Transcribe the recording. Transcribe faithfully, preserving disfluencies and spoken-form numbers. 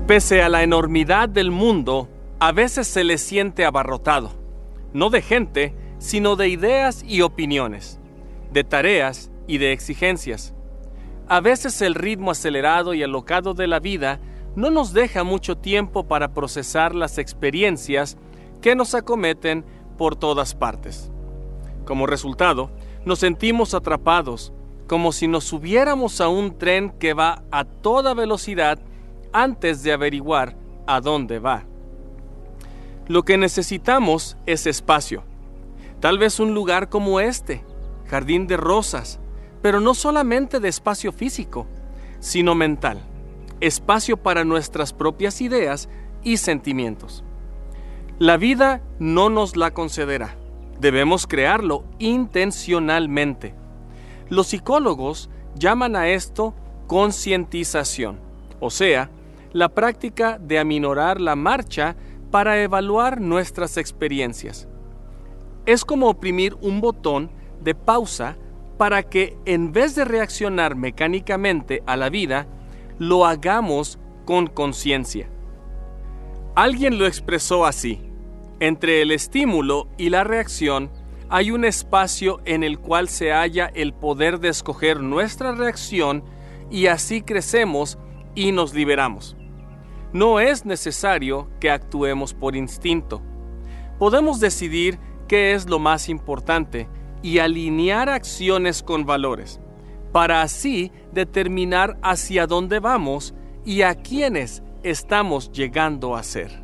Pese a la enormidad del mundo, a veces se le siente abarrotado, no de gente, sino de ideas y opiniones, de tareas y de exigencias. A veces el ritmo acelerado y alocado de la vida no nos deja mucho tiempo para procesar las experiencias que nos acometen por todas partes. Como resultado, nos sentimos atrapados, como si nos subiéramos a un tren que va a toda velocidad antes de averiguar a dónde va. Lo que necesitamos es espacio. Tal vez un lugar como este, jardín de rosas, pero no solamente de espacio físico, sino mental, espacio para nuestras propias ideas y sentimientos. La vida no nos la concederá, debemos crearlo intencionalmente. Los psicólogos llaman a esto concientización, o sea, la práctica de aminorar la marcha para evaluar nuestras experiencias. Es como oprimir un botón de pausa para que, en vez de reaccionar mecánicamente a la vida, lo hagamos con conciencia. Alguien lo expresó así: entre el estímulo y la reacción hay un espacio en el cual se halla el poder de escoger nuestra reacción y así crecemos y nos liberamos. No es necesario que actuemos por instinto. Podemos decidir qué es lo más importante y alinear acciones con valores, para así determinar hacia dónde vamos y a quiénes estamos llegando a ser.